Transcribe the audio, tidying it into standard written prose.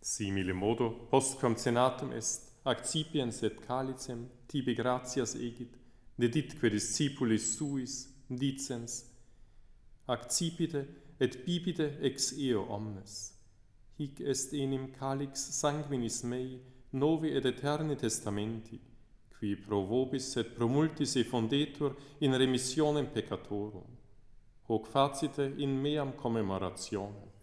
Simile modo, postquam cenatum est, accipiens et calicem, tibi gratias egit, deditque discipulis suis, dicens, accipite et bibite ex eo omnes. Hic est enim calix sanguinis mei, novi et eterni testamenti, qui pro vobis et pro multis effundetur in remissionem peccatorum. Hoc facite in meam commemorationem.